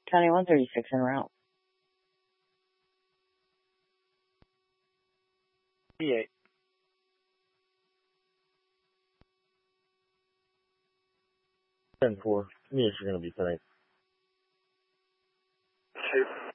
County 136 en route. 58. Ten four. Needs are going to be tonight. Two.